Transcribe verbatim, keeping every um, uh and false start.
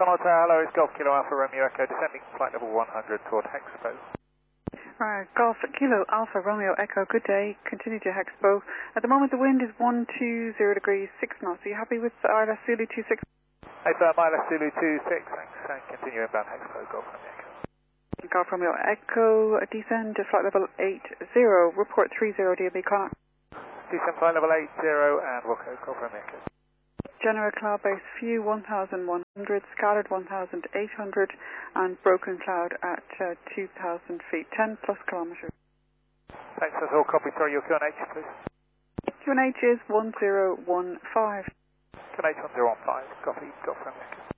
Tunnel Tower, hello, it's Golf Kilo Alpha Romeo Echo, descending flight level one hundred toward Hexpo. Right, Golf Kilo Alpha Romeo Echo, good day, continue to Hexpo. At the moment the wind is one two zero degrees, six knots. Are you happy with I L S Zulu two six? Hey sir, Miles Zulu two six, thanks, and continue inbound Hexpo, Golf Romeo Echo. Golf Romeo Echo, descend to flight level eight zero, report three zero D M B Connacht. Descend flight level eight zero and Wilco, Golf Romeo Echo. General cloud base view one thousand one hundred, scattered one thousand eight hundred, and broken cloud at uh, two thousand feet, ten plus kilometers. Thanks, that's all. Copy. Sorry, your Q N H, please. Q N H is one zero one five. Q N H one zero one five. Copy. Golf Romeo Echo.